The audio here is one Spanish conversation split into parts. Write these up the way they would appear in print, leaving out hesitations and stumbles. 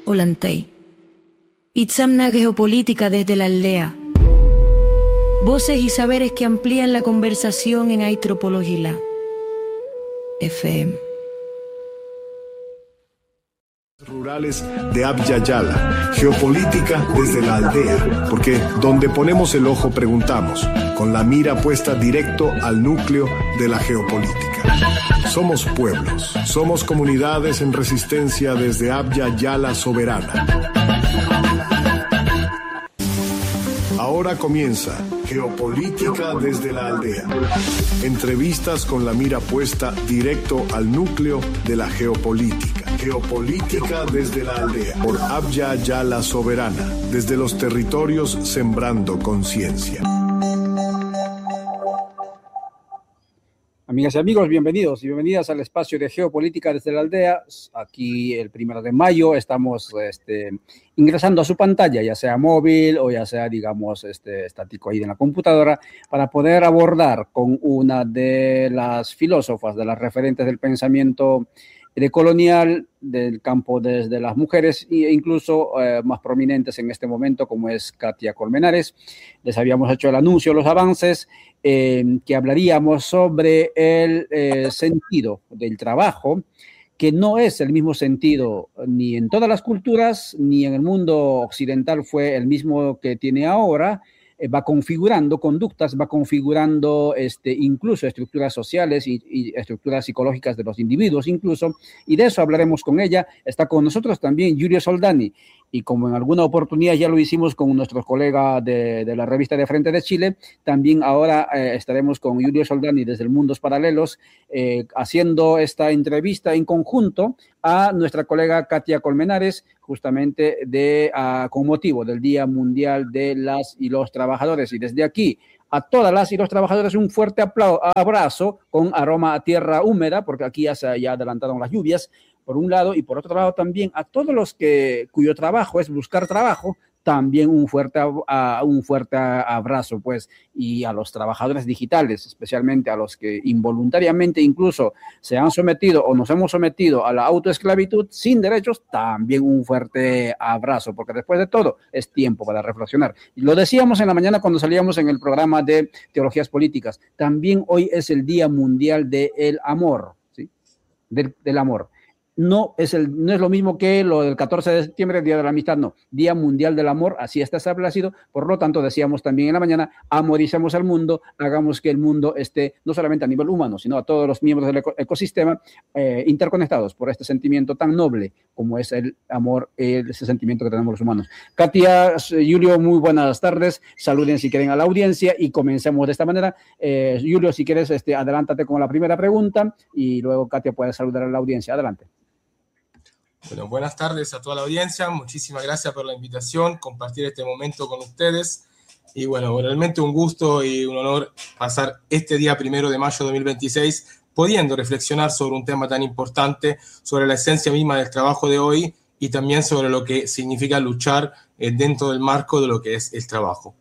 Olantay. Itzamna Geopolítica desde la aldea. Voces y saberes que amplían la conversación en Aitropologila. FM. Rurales de Abya Yala, geopolítica desde la aldea, porque donde ponemos el ojo preguntamos, con la mira puesta directo al núcleo de la geopolítica. Somos pueblos, somos comunidades en resistencia desde Abya Yala soberana. Ahora comienza Geopolítica desde la aldea. Entrevistas con la mira puesta directo al núcleo de la geopolítica. Geopolítica desde la aldea. Por Abya Yala soberana. Desde los territorios sembrando conciencia. Amigas y amigos, bienvenidos y bienvenidas al espacio de Geopolítica desde la aldea. Aquí el 1 de mayo estamos ingresando a su pantalla, ya sea móvil o ya sea, digamos, estático ahí en la computadora, para poder abordar con una de las filósofas, de las referentes del pensamiento decolonial del campo desde las mujeres e incluso más prominentes en este momento, como es Katia Colmenares. Les habíamos hecho el anuncio, los avances, que hablaríamos sobre el sentido del trabajo, que no es el mismo sentido ni en todas las culturas, ni en el mundo occidental fue el mismo que tiene ahora. Va configurando conductas, va configurando incluso estructuras sociales y estructuras psicológicas de los individuos incluso, y de eso hablaremos con ella. Está con nosotros también Giulio Soldani, y como en alguna oportunidad ya lo hicimos con nuestros colegas de la revista de Frente de Chile, también ahora estaremos con Giulio Soldani desde el Mundos Paralelos, haciendo esta entrevista en conjunto a nuestra colega Katia Colmenares, justamente con motivo del Día Mundial de las y los Trabajadores. Y desde aquí, a todas las y los trabajadores, un fuerte abrazo con aroma a tierra húmeda, porque aquí ya adelantaron las lluvias, por un lado, y por otro lado también a todos los cuyo trabajo es buscar trabajo, también un fuerte abrazo, pues, y a los trabajadores digitales, especialmente a los que involuntariamente incluso se han sometido o nos hemos sometido a la autoesclavitud sin derechos, también un fuerte abrazo, porque después de todo es tiempo para reflexionar. Y lo decíamos en la mañana cuando salíamos en el programa de Teologías Políticas, también hoy es el Día Mundial del Amor, ¿sí? Del amor. No es lo mismo que lo del 14 de septiembre, el Día de la Amistad, no. Día Mundial del Amor, así está establecido. Por lo tanto, decíamos también en la mañana, amoricemos al mundo, hagamos que el mundo esté, no solamente a nivel humano, sino a todos los miembros del ecosistema, interconectados por este sentimiento tan noble como es el amor, ese sentimiento que tenemos los humanos. Katia, Giulio, muy buenas tardes. Saluden si quieren a la audiencia y comencemos de esta manera. Giulio, si quieres, adelántate con la primera pregunta y luego Katia puede saludar a la audiencia. Adelante. Bueno, buenas tardes a toda la audiencia. Muchísimas gracias por la invitación, compartir este momento con ustedes. Y bueno, realmente un gusto y un honor pasar este día 1 de mayo de 2026 pudiendo reflexionar sobre un tema tan importante, sobre la esencia misma del trabajo de hoy y también sobre lo que significa luchar dentro del marco de lo que es el trabajo.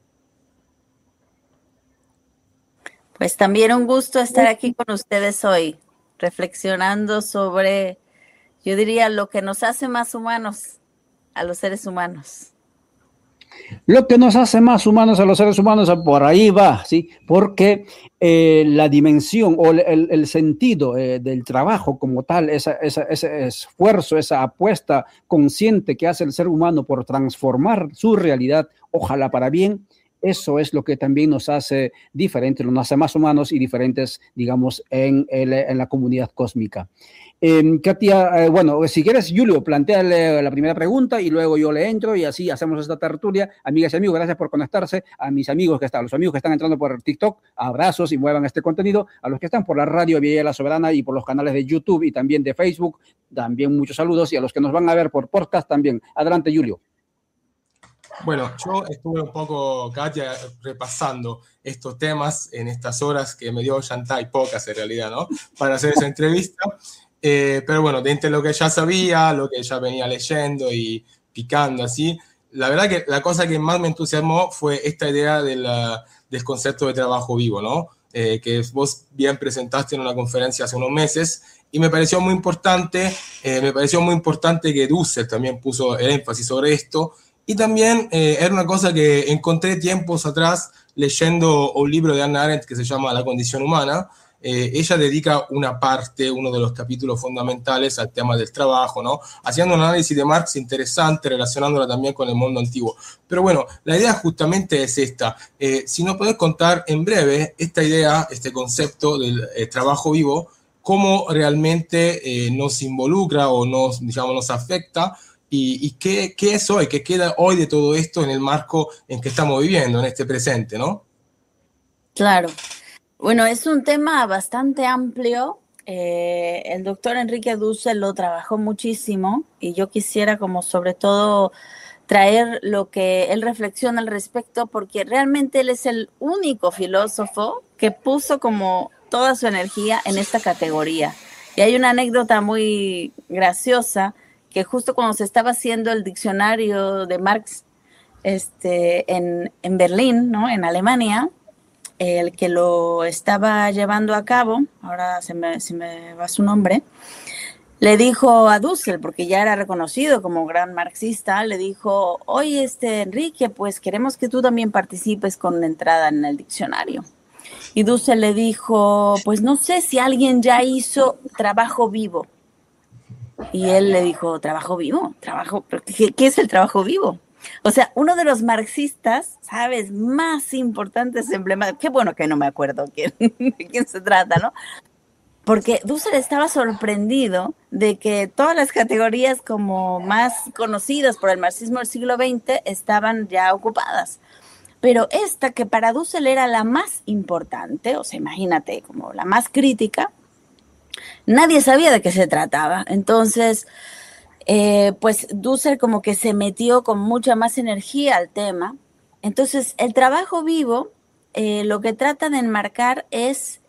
Pues también un gusto estar aquí con ustedes hoy, reflexionando sobre, yo diría, lo que nos hace más humanos a los seres humanos. Lo que nos hace más humanos a los seres humanos, por ahí va, ¿sí? Porque la dimensión o el sentido del trabajo como tal, ese esfuerzo, esa apuesta consciente que hace el ser humano por transformar su realidad, ojalá para bien, eso es lo que también nos hace diferentes, nos hace más humanos y diferentes, digamos, en la comunidad cósmica. Katia, bueno, si quieres, Giulio, plantéale la primera pregunta y luego yo le entro y así hacemos esta tertulia. Amigas y amigos, gracias por conectarse. A mis amigos los amigos que están entrando por TikTok, abrazos y muevan este contenido. A los que están por la radio Abya Yala Soberana y por los canales de YouTube y también de Facebook, también muchos saludos. Y a los que nos van a ver por podcast también. Adelante, Giulio. Bueno, yo estuve un poco, Katia, repasando estos temas en estas horas que me dio Chantal, pocas en realidad, ¿no? Para hacer esa entrevista. Pero bueno, de entre lo que ya sabía, lo que ya venía leyendo y picando así, la verdad que la cosa que más me entusiasmó fue esta idea del concepto de trabajo vivo, ¿no? Que vos bien presentaste en una conferencia hace unos meses y me pareció muy importante que Dussel también puso el énfasis sobre esto, y también era una cosa que encontré tiempos atrás leyendo un libro de Hannah Arendt que se llama La condición humana. Ella dedica una parte, uno de los capítulos fundamentales al tema del trabajo, ¿no? Haciendo un análisis de Marx interesante, relacionándola también con el mundo antiguo. Pero bueno, la idea justamente es esta. Si nos podés contar en breve esta idea, este concepto del trabajo vivo, cómo realmente nos involucra o nos afecta, y qué es hoy, qué queda hoy de todo esto en el marco en que estamos viviendo, en este presente, ¿no? Claro. Bueno, es un tema bastante amplio. El doctor Enrique Dussel lo trabajó muchísimo y yo quisiera como sobre todo traer lo que él reflexiona al respecto, porque realmente él es el único filósofo que puso como toda su energía en esta categoría. Y hay una anécdota muy graciosa que justo cuando se estaba haciendo el diccionario de Marx en Berlín, ¿no? En Alemania, el que lo estaba llevando a cabo, ahora se me va su nombre, le dijo a Dussel, porque ya era reconocido como gran marxista, le dijo, oye, Enrique, pues queremos que tú también participes con una entrada en el diccionario. Y Dussel le dijo, pues no sé si alguien ya hizo trabajo vivo. Y él le dijo, ¿trabajo vivo? ¿Qué es el trabajo vivo? O sea, uno de los marxistas, ¿sabes?, más importantes, emblemáticos, qué bueno que no me acuerdo de quién se trata, ¿no? Porque Dussel estaba sorprendido de que todas las categorías como más conocidas por el marxismo del siglo XX estaban ya ocupadas. Pero esta, que para Dussel era la más importante, o sea, imagínate, como la más crítica, nadie sabía de qué se trataba. Entonces, pues Dussel como que se metió con mucha más energía al tema. Entonces, el trabajo vivo lo que trata de enmarcar es